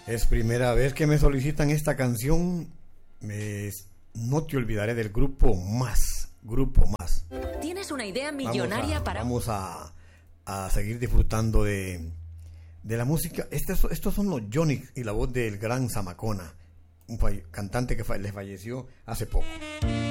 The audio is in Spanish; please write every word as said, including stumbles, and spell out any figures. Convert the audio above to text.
Es primera vez que me solicitan esta canción. Me, no te olvidaré del grupo Más. Grupo Más. ¿Tienes una idea millonaria vamos a, para...? Vamos a, a seguir disfrutando de, de la música. Estos, estos son los Yonix y la voz del gran Zamacona, un fall, cantante que fa, les falleció hace poco.